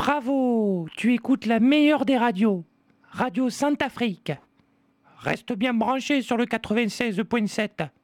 Bravo, tu écoutes la meilleure des radios, Radio Sainte-Afrique. Reste bien branché sur le 96.7.